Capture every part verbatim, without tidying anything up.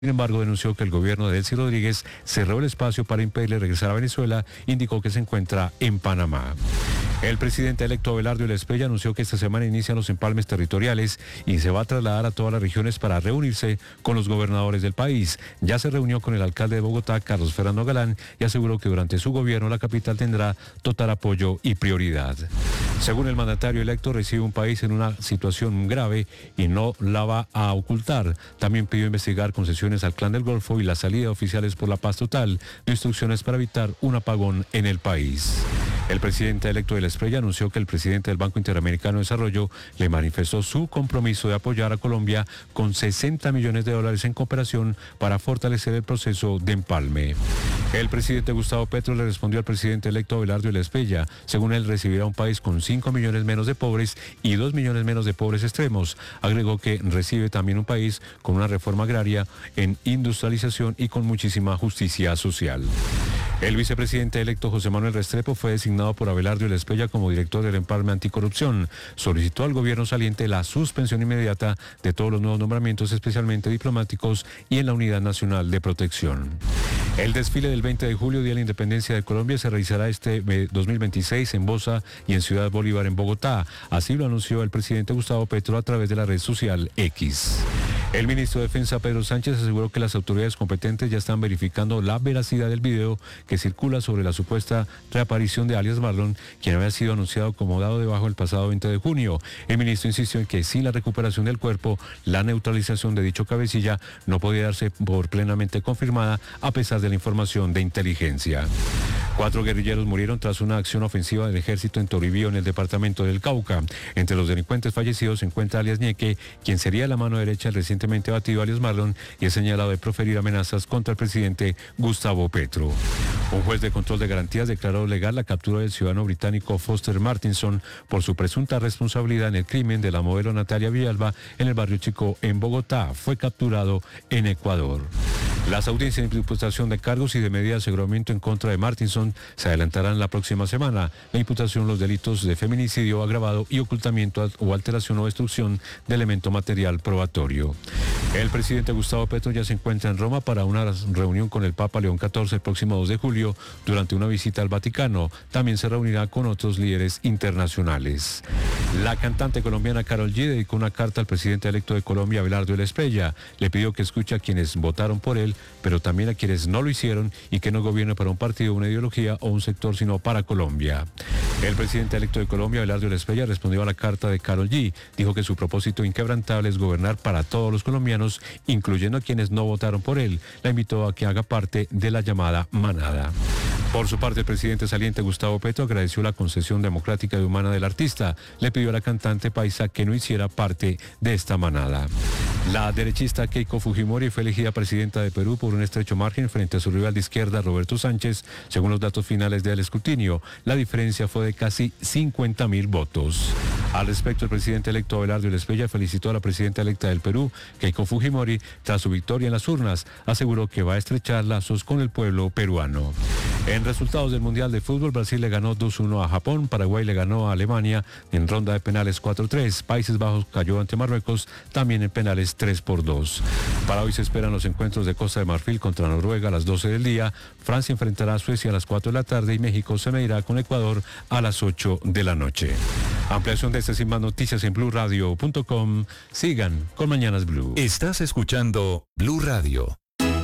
Sin embargo, denunció que el gobierno de Delcy Rodríguez cerró el espacio para impedirle regresar a Venezuela. Indicó que se encuentra en Panamá. El presidente electo Abelardo Elespeya anunció que esta semana inician los empalmes territoriales y se va a trasladar a todas las regiones para reunirse con los gobernadores del país. Ya se reunió con el alcalde de Bogotá, Carlos Fernando Galán, y aseguró que durante su gobierno la capital tendrá total apoyo y prioridad. Según el mandatario electo, recibe un país en una situación grave y no la va a ocultar. También pidió investigar concesiones al Clan del Golfo y la salida de oficiales por la paz total, de instrucciones para evitar un apagón en el país. El presidente electo de la Esprella anunció que el presidente del Banco Interamericano de Desarrollo le manifestó su compromiso de apoyar a Colombia con sesenta millones de dólares en cooperación para fortalecer el proceso de empalme. El presidente Gustavo Petro le respondió al presidente electo Abelardo Elespeya. Según él, recibirá un país con cinco millones menos de pobres y dos millones menos de pobres extremos. Agregó que recibe también un país con una reforma agraria en industrialización y con muchísima justicia social. El vicepresidente electo José Manuel Restrepo fue designado por Abelardo Elespeya como director del empalme anticorrupción. Solicitó al gobierno saliente la suspensión inmediata de todos los nuevos nombramientos, especialmente diplomáticos, y en la Unidad Nacional de Protección. El desfile del veinte de julio, Día de la Independencia de Colombia, se realizará este dos mil veintiséis en Bosa y en Ciudad Bolívar, en Bogotá. Así lo anunció el presidente Gustavo Petro a través de la red social X. El ministro de Defensa, Pedro Sánchez, aseguró que las autoridades competentes ya están verificando la veracidad del video que circula sobre la supuesta reaparición de alias Marlon, quien había sido anunciado como dado de baja el pasado veinte de junio. El ministro insistió en que sin la recuperación del cuerpo, la neutralización de dicho cabecilla no podía darse por plenamente confirmada a pesar de la información de inteligencia. Cuatro guerrilleros murieron tras una acción ofensiva del ejército en Toribío, en el departamento del Cauca. Entre los delincuentes fallecidos se encuentra alias Ñeque, quien sería la mano derecha del recientemente abatido alias Marlon y es señalado de proferir amenazas contra el presidente Gustavo Petro. Un juez de control de garantías declaró legal la captura del ciudadano británico Foster Martinson por su presunta responsabilidad en el crimen de la modelo Natalia Villalba en el barrio Chico, en Bogotá. Fue capturado en Ecuador. Las audiencias de imputación de cargos y de medidas de aseguramiento en contra de Martinson se adelantarán la próxima semana. La imputación los delitos de feminicidio agravado y ocultamiento o alteración o destrucción de elemento material probatorio. El presidente Gustavo Petro ya se encuentra en Roma para una reunión con el Papa León catorce el próximo dos de julio durante una visita al Vaticano. También se reunirá con otros líderes internacionales. La cantante colombiana Karol G dedicó una carta al presidente electo de Colombia, Abelardo Elespeya. Le pidió que escuche a quienes votaron por él, pero también a quienes no lo hicieron, y que no gobierne para un partido, una ideología o un sector, sino para Colombia. El presidente electo de Colombia, Abelardo Elespeya, respondió a la carta de Karol G. Dijo que su propósito inquebrantable es gobernar para todos los colombianos, incluyendo a quienes no votaron por él. La invitó a que haga parte de la llamada manada. Por su parte, el presidente saliente Gustavo Petro agradeció la concesión democrática y humana del artista. Le pidió a la cantante paisa que no hiciera parte de esta manada. La derechista Keiko Fujimori fue elegida presidenta de Perú por un estrecho margen frente a su rival de izquierda, Roberto Sánchez. Según los datos finales del escrutinio, la diferencia fue de casi cincuenta mil votos. Al respecto, el presidente electo Abelardo Elespeya felicitó a la presidenta electa del Perú, Keiko Fujimori, tras su victoria en las urnas. Aseguró que va a estrechar lazos con el pueblo peruano. En resultados del Mundial de Fútbol, Brasil le ganó dos uno a Japón, Paraguay le ganó a Alemania en ronda de penales cuatro tres, Países Bajos cayó ante Marruecos también en penales tres por dos. Para hoy se esperan los encuentros de Costa de Marfil contra Noruega a las doce del día, Francia enfrentará a Suecia a las cuatro de la tarde y México se medirá con Ecuador a las ocho de la noche. Ampliación de estas y más noticias en blue radio punto com. Sigan con Mañanas Blue. Estás escuchando Blue Radio.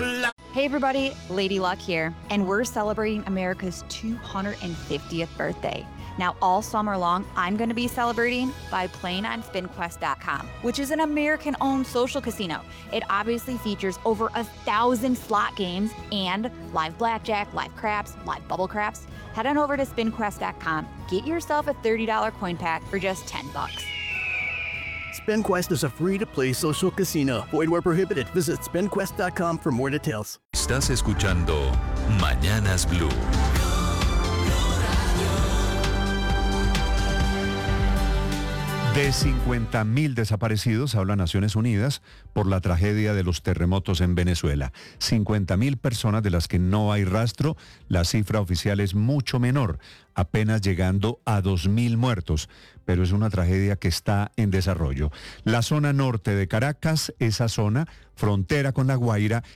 Hey everybody, Lady Luck here, and we're celebrating America's two hundred fiftieth birthday. Now all summer long, I'm going to be celebrating by playing on spin quest dot com, which is an American-owned social casino. It obviously features over a thousand slot games and live blackjack, live craps, live bubble craps. Head on over to spin quest dot com, get yourself a thirty dollars coin pack for just ten bucks. SpinQuest is a free-to-play social casino. Void where prohibited. Visit spin quest dot com for more details. Estás escuchando Mañanas Blue. De cincuenta mil desaparecidos habla Naciones Unidas por la tragedia de los terremotos en Venezuela. cincuenta mil personas de las que no hay rastro. La cifra oficial es mucho menor, apenas llegando a dos mil muertos, pero es una tragedia que está en desarrollo. La zona norte de Caracas, esa zona, frontera con La Guaira,